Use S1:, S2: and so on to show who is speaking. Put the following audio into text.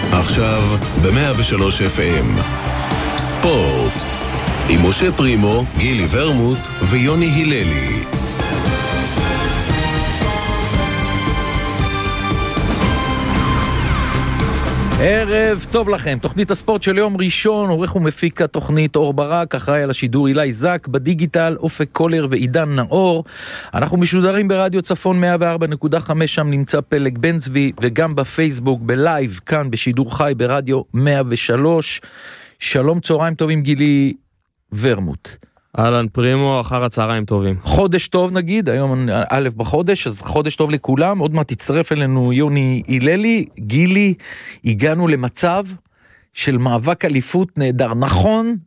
S1: עכשיו ב-103 FM. ספורט. עם משה פרימו, גילי ורמוט ויוני היללי.
S2: ערב טוב לכם, תוכנית הספורט של יום ראשון, עורך ומפיק התוכנית אור ברק, אחראי על השידור אילי זק, בדיגיטל אופק קולר ועידן נאור. אנחנו משודרים ברדיו צפון 104.5, שם נמצא פלג בן צבי, וגם בפייסבוק בלייב, כאן בשידור חי ברדיו 103. שלום, צהריים טובים גילי ורמוט.
S3: אהלן פרימו, אחר הצהריים טובים.
S2: חודש טוב נגיד, היום א' בחודש, אז חודש טוב לכולם. עוד מעט תצטרף אלינו יוני היללי. גילי, הגענו למצב של מאבק אליפות נהדר. נכון,